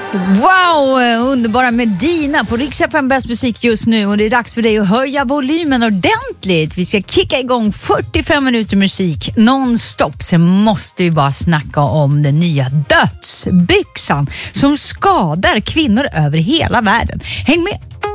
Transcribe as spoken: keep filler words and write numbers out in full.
Wow, underbara Medina på Rix F M bäst musik just nu, och det är dags för dig att höja volymen ordentligt. Vi ska kicka igång fyrtiofem minuter musik non-stop. Sen måste vi bara snacka om den nya dödsbyxan som skadar kvinnor över hela världen. Häng med!